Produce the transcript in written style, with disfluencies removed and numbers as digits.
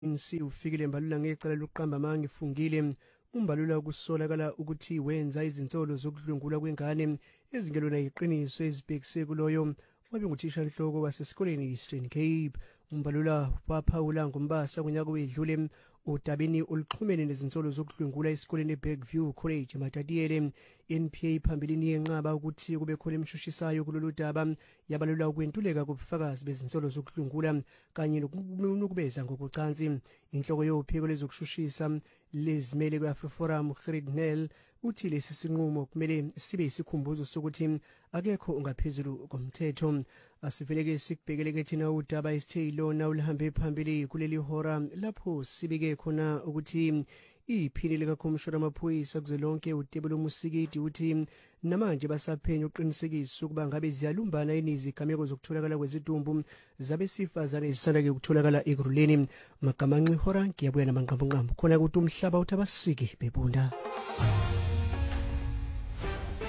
ANC ufikile Mbalula ngecala lokuqamba amanga ifungile. Umbalula kusolakala ukuthi wenza izinsolo zokudlungula kwengane ezingelona iqiniso ezibhekise kuloyo wabe nguthishanhloko wasesikoleni Eastern Cape. Umbalula waphawula ngombasa kunyaka wedlule udabeni oluxhumene nezinsolo zokudlungula esikoleni eBergview College eMatatiyele. NPA phambilini yenqaba ukuthi kube khona imshushisayo kulolu daba yabalula ukwentuleka kobufakazi bezinsolo zokudlungula kanye nokubeza ngokucansi. Inhloko yophiko lezokushushisa lezimele kwe-AfriForum Gridnell uthi lesi sinqumo kumele sibe isikhumbuzo sokuthi akekho ungaphezulu komthetho. Asiveleke sikubhekeleke thina udaba esithe lona ulihambe phambili kuleli hora lapho sibike khona ukuthi iphini likakhomishona amaphoyisa kuzolonke uTebelo Musikiti uthi namanje basaphenya uqinisekisa ukuba ngabe ziyalumbana izigameko zokutholakala kwezidumbu zabesifazane ezisanda ke ukutholakala ekuruleni. Magamanci hora ngiyabuya namangqambo khona ukuthi umhlaba uthi abasiki bebunda.